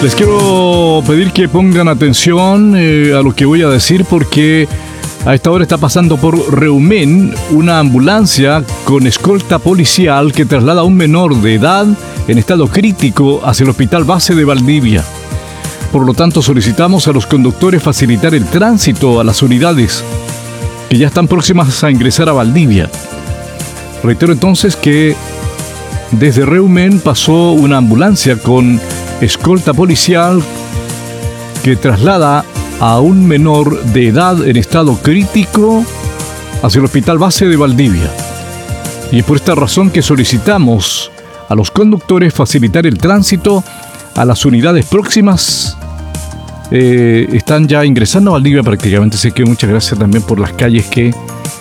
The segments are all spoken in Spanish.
Les quiero pedir que pongan atención a lo que voy a decir, porque a esta hora está pasando por Reumen una ambulancia con escolta policial que traslada a un menor de edad en estado crítico hacia el Hospital Base de Valdivia. Por lo tanto, solicitamos a los conductores facilitar el tránsito a las unidades que ya están próximas a ingresar a Valdivia. Reitero entonces que desde Reumen pasó una ambulancia con escolta policial que traslada a un menor de edad en estado crítico hacia el Hospital Base de Valdivia. Y es por esta razón que solicitamos a los conductores facilitar el tránsito a las unidades próximas. Están ya ingresando a Valdivia prácticamente, así que muchas gracias también por las calles que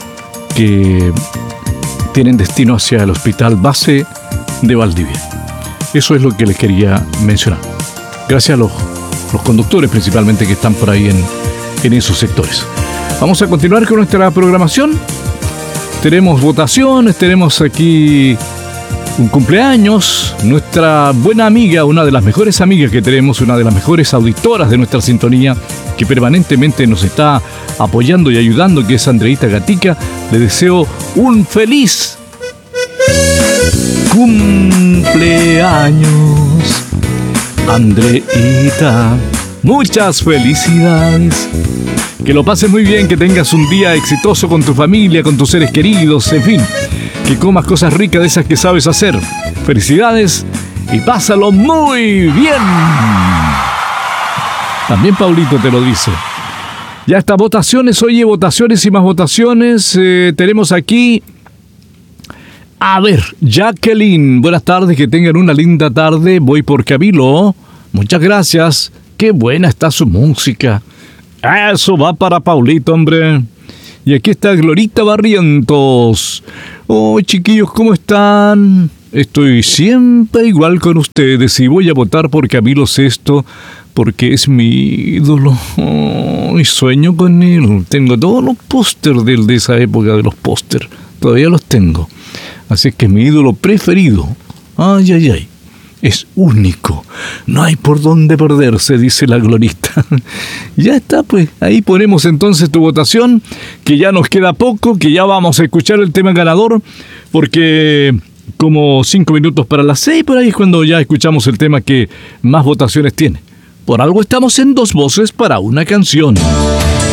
tienen destino hacia el Hospital Base de Valdivia. Eso es lo que les quería mencionar. Gracias a los conductores principalmente que están por ahí en esos sectores. Vamos a continuar con nuestra programación. Tenemos votaciones, tenemos aquí un cumpleaños. Nuestra buena amiga, una de las mejores amigas que tenemos, una de las mejores auditoras de nuestra sintonía, que permanentemente nos está apoyando y ayudando, que es Andreita Gatica. Le deseo un feliz cumpleaños, Andreita. Muchas felicidades. Que lo pases muy bien, que tengas un día exitoso con tu familia, con tus seres queridos, en fin, que comas cosas ricas de esas que sabes hacer. Felicidades y pásalo muy bien. También Paulito te lo dice. Ya está, votaciones, oye, votaciones y más votaciones. Tenemos aquí, a ver, Jacqueline, buenas tardes, que tengan una linda tarde. Voy por Cabilo. Muchas gracias. Qué buena está su música. Eso va para Paulito, hombre. Y aquí está Glorita Barrientos. Oh, chiquillos, ¿cómo están? Estoy siempre igual con ustedes y voy a votar por Camilo Sesto porque es mi ídolo. Oh, y sueño con él. Tengo todos los pósters de esa época de los pósters. Todavía los tengo. Así que es mi ídolo preferido. Ay, ay, ay. Es único. No hay por dónde perderse, dice la Glorita. Ya está, pues. Ahí ponemos entonces tu votación, que ya nos queda poco, que ya vamos a escuchar el tema ganador, porque como 5 minutos para las 6, por ahí es cuando ya escuchamos el tema que más votaciones tiene. Por algo estamos en Dos Voces para una Canción.